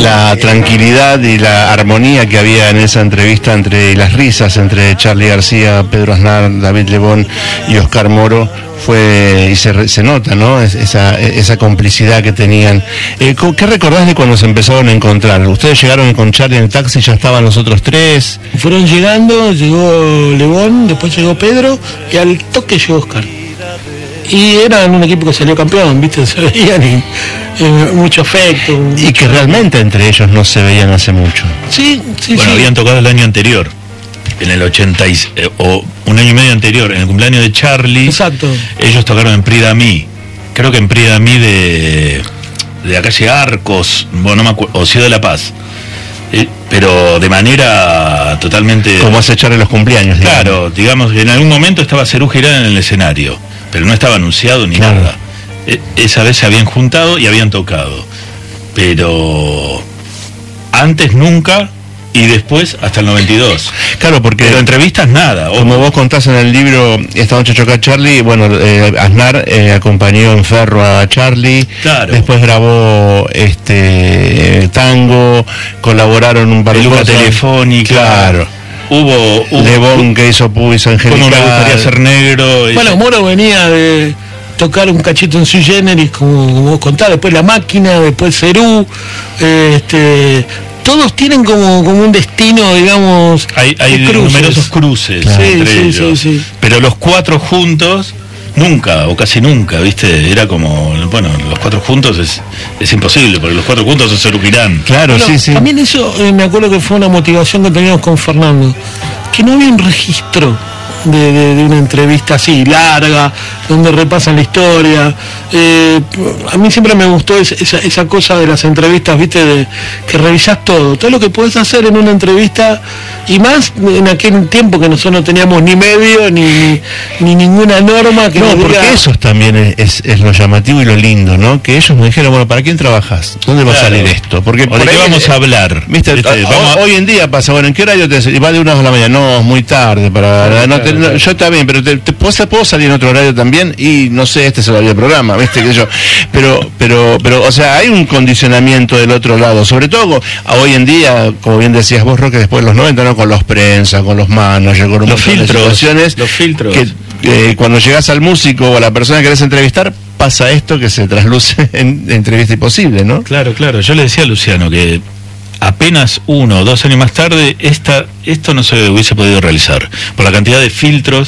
la tranquilidad y la armonía que había en esa entrevista y las risas entre Charly García, Pedro Aznar, David Lebón y Oscar Moro y se nota, ¿no? Esa complicidad que tenían. ¿Qué recordás de cuando se empezaron a encontrar? Ustedes llegaron con Charly en el taxi, ya estaban los otros tres. Fueron llegando, llegó Lebón, después llegó Pedro y al toque llegó Oscar. Y eran un equipo que salió campeón, ¿viste? Se veían y mucho afecto. Y que realmente entre ellos no se veían hace mucho. Sí. Bueno, habían tocado el año anterior, en el 80 o un año y medio anterior, en el cumpleaños de Charly. Exacto. Ellos tocaron en Prix-d'Ami, creo que en Prix-d'Ami de la calle Arcos, bueno, no me acuerdo, o Ciudad de la Paz. Pero de manera totalmente... Como hace Charly los cumpleaños. Claro, digamos que en algún momento estaba Serú Girán en el escenario, pero no estaba anunciado ni nada. Esa vez se habían juntado y habían tocado, pero antes nunca y después hasta el 92. Claro, porque... Pero entrevistas nada. Como vos contás en el libro Esta noche choca Charly, bueno, Aznar acompañó en Ferro a Charly, claro. Después grabó tango, colaboraron un par de cosas. Telefónica. Claro. Hubo Lebón que hizo Pubis Angelical. Como me gustaría ser negro. Bueno, Moro venía de tocar un cachito en Sui Generis, como vos contás, después La Máquina, después Serú, todos tienen como un destino, digamos. Hay numerosos cruces, claro, entre ellos. Sí. Pero los cuatro juntos, nunca, o casi nunca, ¿viste? Era como, bueno, los cuatro juntos es imposible, porque los cuatro juntos son Serú Girán. Claro, bueno, sí. También eso, me acuerdo que fue una motivación que teníamos con Fernando, que no había un registro de una entrevista así, larga, donde repasan la historia. A mí siempre me gustó esa cosa de las entrevistas, viste, de que revisás todo lo que podés hacer en una entrevista, y más en aquel tiempo que nosotros no teníamos ni medio ni ninguna norma que no, porque eso también es lo llamativo y lo lindo, ¿no? Que ellos me dijeron, bueno, ¿para quién trabajas? ¿Dónde va a salir esto? Porque ¿por qué vamos a hablar? ¿Viste? Hoy en día pasa, bueno, ¿en qué horario te va de 1 a 2 de la mañana? No, es muy tarde para yo está bien, pero puedo salir en otro horario también, y no sé, este es el horario del programa, ¿viste? Que yo, pero, o sea, hay un condicionamiento del otro lado, sobre todo hoy en día, como bien decías vos, Roque, después de los 90, ¿no? Con los prensa, con los managers, con un montón de situaciones, los filtros. Que cuando llegas al músico o a la persona que querés entrevistar, pasa esto que se trasluce en entrevista imposible, ¿no? Claro. Yo le decía a Luciano que apenas 1 o 2 años más tarde esto no se hubiese podido realizar por la cantidad de filtros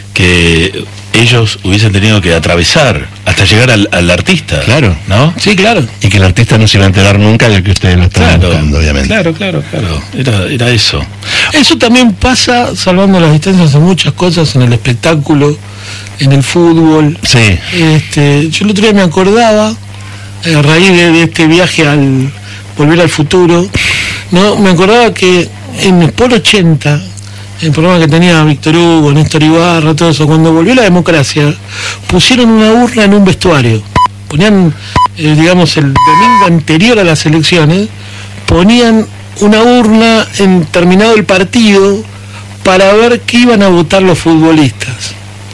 que ellos hubiesen tenido que atravesar hasta llegar al artista. Claro, ¿no? Sí, claro. Y que el artista no se iba a enterar nunca de que ustedes lo estaban buscando, obviamente. Claro. Era eso. Eso también pasa, salvando las distancias, en muchas cosas, en el espectáculo, en el fútbol. Sí. Yo el otro día me acordaba, a raíz de este viaje al Volver al Futuro, ¿no? Me acordaba que en Sport 80, el programa que tenía Víctor Hugo, Néstor Ibarra, todo eso, cuando volvió la democracia, pusieron una urna en un vestuario. Ponían, digamos, el domingo anterior a las elecciones, ponían una urna en terminado el partido para ver qué iban a votar los futbolistas,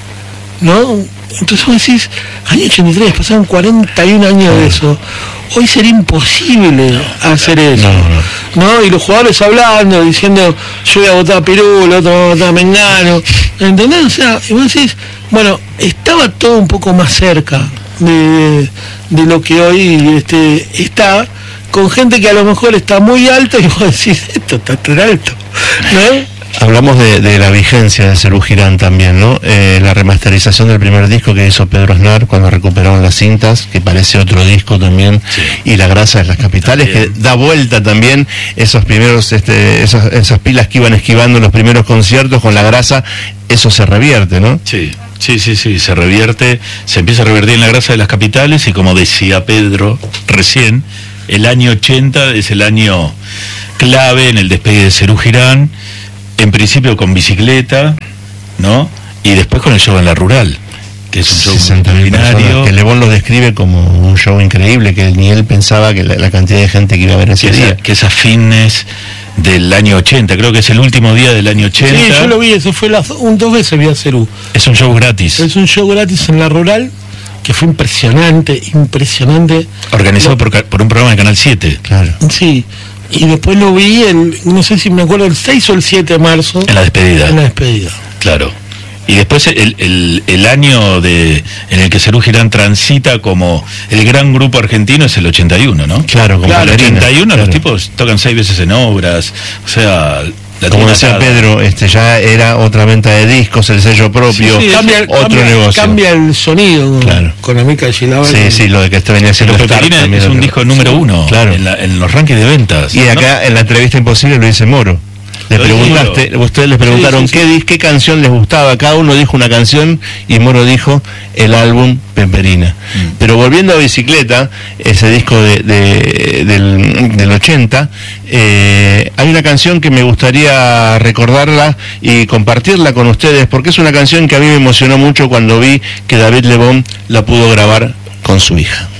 ¿no? Entonces vos decís, año 83, pasaron 41 años de eso. Hoy sería imposible hacer eso, ¿no? Y los jugadores hablando, diciendo, yo voy a votar a Perú, el otro va a votar a Mengano, ¿entendés? O sea, y vos decís, bueno, estaba todo un poco más cerca de lo que hoy está, con gente que a lo mejor está muy alta, y vos decís, esto está tan alto, ¿no? Hablamos de la vigencia de Serú Girán también, ¿no? La remasterización del primer disco que hizo Pedro Aznar cuando recuperaron las cintas, que parece otro disco también, sí. Y La grasa de las capitales, también, que da vuelta también esos primeros, esas pilas que iban esquivando en los primeros conciertos con La grasa, eso se revierte, ¿no? Sí, se revierte, se empieza a revertir en La grasa de las capitales, y como decía Pedro recién, el año 80 es el año clave en el despegue de Serú Girán. En principio con Bicicleta, ¿no? Y después con el show en la Rural, que es un show extraordinario. Que Lebón lo describe como un show increíble, que ni él pensaba que la cantidad de gente que iba a ver ese día. Que esa fitness del año 80, creo que es el último día del año 80. Sí, yo lo vi, eso fue 2 veces vi a Serú. Es un show gratis. Es un show gratis en la Rural, que fue impresionante. Organizado por un programa de Canal 7. Claro. Sí, y después lo vi, no sé si me acuerdo, el 6 o el 7 de marzo. En la despedida. Claro. Y después el año en el que Serú Girán transita como el gran grupo argentino es el 81, ¿no? Claro, como el 81 claro. Los tipos tocan 6 veces en obras, o sea... Como decía Pedro, ya era otra venta de discos, el sello propio, otro negocio. Cambia el sonido, claro. Con Amica Gilabal. Sí, lo de que venía haciendo Peperina es un disco número 1, claro. en los rankings de ventas. Y acá, ¿no? En la entrevista imposible lo dice Moro. Ustedes les preguntaron qué canción les gustaba, cada uno dijo una canción y Moro dijo el álbum Peperina. Pero volviendo a Bicicleta, ese disco del 80, hay una canción que me gustaría recordarla y compartirla con ustedes, porque es una canción que a mí me emocionó mucho cuando vi que David Lebón la pudo grabar con su hija.